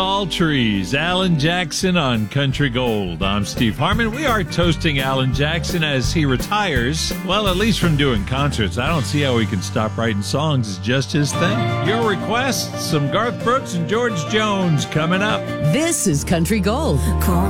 All trees, Alan Jackson on Country Gold. I'm Steve Harmon. We are toasting Alan Jackson as he retires. Well, at least from doing concerts. I don't see how he can stop writing songs. It's just his thing. Your requests, some Garth Brooks and George Jones coming up. This is Country Gold.